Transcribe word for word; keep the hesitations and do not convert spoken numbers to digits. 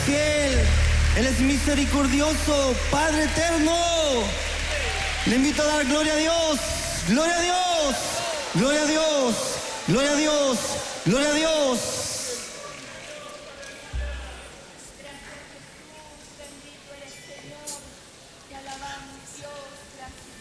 Fiel, Él es misericordioso, Padre eterno. Le invito a dar gloria a Dios, gloria a Dios, gloria a Dios, gloria a Dios, gloria a Dios. Bendito eres, Señor. Te alabamos, Dios. Gracias.